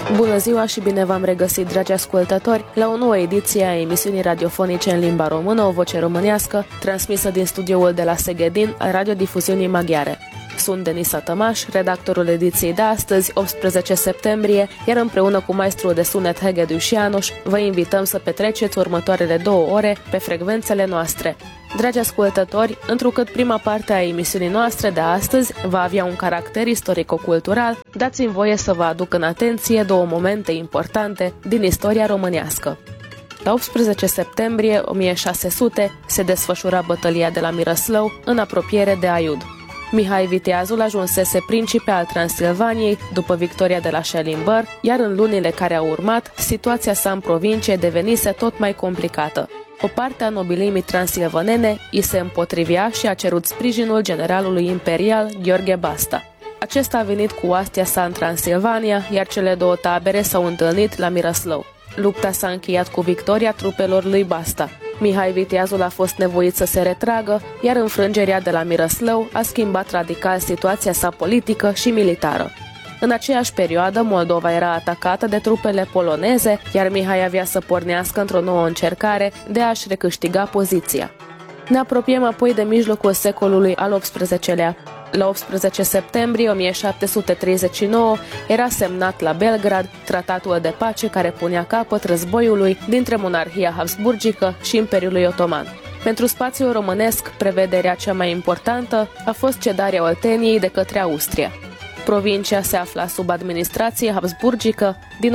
Bună ziua și bine v-am regăsit, dragi ascultători, la o nouă ediție a emisiunii radiofonice în limba română, O Voce Românească, transmisă din studioul de la Szegedin al radiodifuziunii maghiare. Sunt Denisa Tămaș, redactorul ediției de astăzi, 18 septembrie, iar împreună cu maestrul de sunet Hegedus János, vă invităm să petreceți următoarele 2 ore pe frecvențele noastre. Dragi ascultători, întrucât prima parte a emisiunii noastre de astăzi va avea un caracter istorico-cultural, dați-mi voie să vă aduc în atenție 2 momente importante din istoria românească. La 18 septembrie 1600 se desfășura bătălia de la Miroslău în apropiere de Aiud. Mihai Viteazul ajunsese principe al Transilvaniei după victoria de la Schellimber, iar în lunile care au urmat, situația sa în provincie devenise tot mai complicată. O parte a nobilimii transilvanene îi se împotrivea și a cerut sprijinul generalului imperial Gheorghe Basta. Acesta a venit cu oastea sa în Transilvania, iar cele 2 tabere s-au întâlnit la Miroslău. Lupta s-a încheiat cu victoria trupelor lui Basta. Mihai Viteazul a fost nevoit să se retragă, iar înfrângerea de la Miroslău a schimbat radical situația sa politică și militară. În aceeași perioadă, Moldova era atacată de trupele poloneze, iar Mihai avea să pornească într-o nouă încercare de a-și recâștiga poziția. Ne apropiem apoi de mijlocul secolului al XVIII-lea. La 18 septembrie 1739 era semnat la Belgrad tratatul de pace care punea capăt războiului dintre monarhia habsburgică și Imperiului Otoman. Pentru spațiul românesc, prevederea cea mai importantă a fost cedarea Olteniei de către Austria. Provincia se afla sub administrație habsburgică din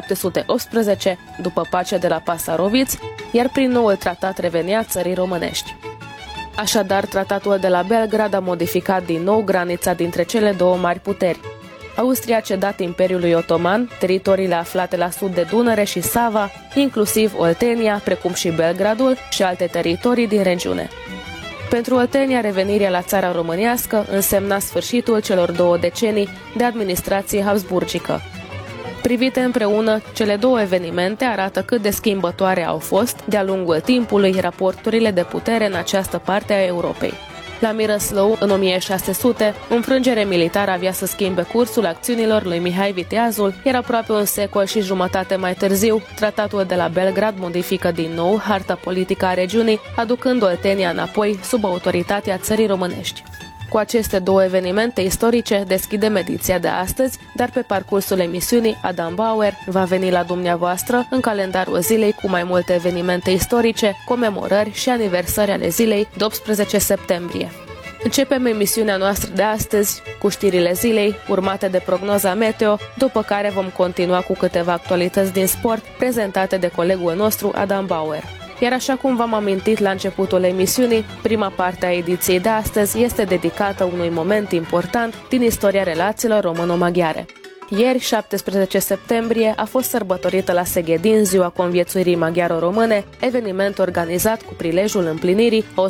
1718, după pacea de la Pasaroviț, iar prin noul tratat revenea țării românești. Așadar, tratatul de la Belgrad a modificat din nou granița dintre cele 2 mari puteri. Austria a cedat Imperiului Otoman teritoriile aflate la sud de Dunăre și Sava, inclusiv Oltenia, precum și Belgradul și alte teritorii din regiune. Pentru Oltenia, revenirea la țara românească însemna sfârșitul celor 2 decenii de administrație habsburgică. Privite împreună, cele 2 evenimente arată cât de schimbătoare au fost, de-a lungul timpului, raporturile de putere în această parte a Europei. La Miroslău, în 1600, înfrângere militară avea să schimbe cursul acțiunilor lui Mihai Viteazul, iar aproape un secol și jumătate mai târziu, tratatul de la Belgrad modifică din nou harta politică a regiunii, aducând Oltenia înapoi sub autoritatea țării românești. Cu aceste 2 evenimente istorice deschidem ediția de astăzi, dar pe parcursul emisiunii Adam Bauer va veni la dumneavoastră în calendarul zilei cu mai multe evenimente istorice, comemorări și aniversări ale zilei de 18 septembrie. Începem emisiunea noastră de astăzi cu știrile zilei, urmate de prognoza meteo, după care vom continua cu câteva actualități din sport prezentate de colegul nostru Adam Bauer. Iar așa cum v-am amintit la începutul emisiunii, prima parte a ediției de astăzi este dedicată unui moment important din istoria relațiilor româno-maghiare. Ieri, 17 septembrie, a fost sărbătorită la Szegedin Ziua Conviețuirii Maghiaro-Române, eveniment organizat cu prilejul împlinirii a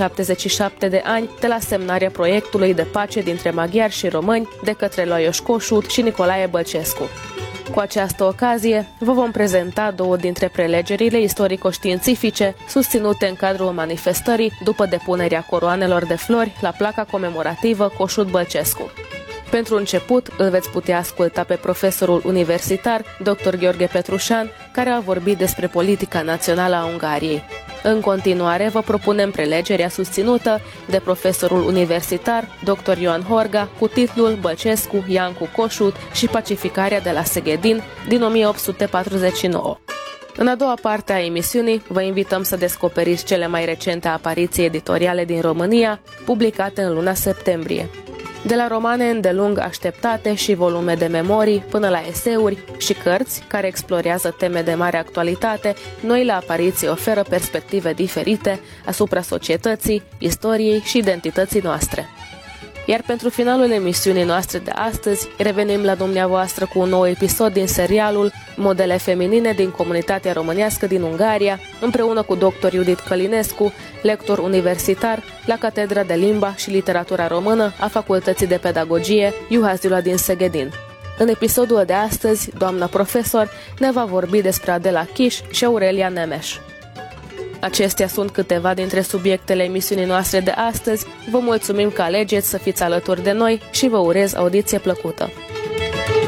177 de ani de la semnarea proiectului de pace dintre maghiari și români de către Lajos Kossuth și Nicolae Bălcescu. Cu această ocazie, vă vom prezenta 2 dintre prelegerile istorico-științifice susținute în cadrul manifestării după depunerea coroanelor de flori la placa comemorativă Kossuth-Bălcescu. Pentru început, îl veți putea asculta pe profesorul universitar, dr. Gheorghe Petrușan, care a vorbit despre politica națională a Ungariei. În continuare, vă propunem prelegerea susținută de profesorul universitar, dr. Ioan Horga, cu titlul Bălcescu, Iancu Kossuth și pacificarea de la Szegedin din 1849. În a doua parte a emisiunii, vă invităm să descoperiți cele mai recente apariții editoriale din România, publicate în luna septembrie. De la romane îndelung așteptate și volume de memorii, până la eseuri și cărți care explorează teme de mare actualitate, noile apariții oferă perspective diferite asupra societății, istoriei și identității noastre. Iar pentru finalul emisiunii noastre de astăzi, revenim la dumneavoastră cu un nou episod din serialul Modele feminine din comunitatea românească din Ungaria, împreună cu dr. Judith Călinescu, lector universitar la Catedra de Limba și Literatura Română a Facultății de Pedagogie Juhász din Szegedin. În episodul de astăzi, doamna profesor ne va vorbi despre Adela Kiss și Aurelia Nemes. Acestea sunt câteva dintre subiectele emisiunii noastre de astăzi. Vă mulțumim că alegeți să fiți alături de noi și vă urez audiție plăcută.